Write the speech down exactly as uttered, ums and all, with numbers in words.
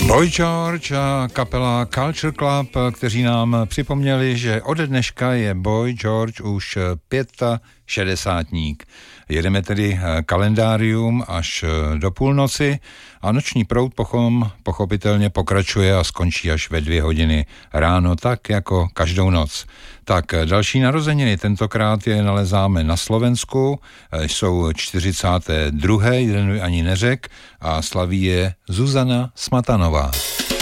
Boy George a kapela Culture Club, kteří nám připomněli, že ode dneška je Boy George už šedesátník. Jedeme tedy kalendárium až do půlnoci a noční proud pochom pochopitelně pokračuje a skončí až ve dvě hodiny ráno, tak jako každou noc. Tak další narozeniny tentokrát je nalezáme na Slovensku, jsou čtyřicáté druhé, jeden ani neřek, a slaví je Zuzana Smatanová.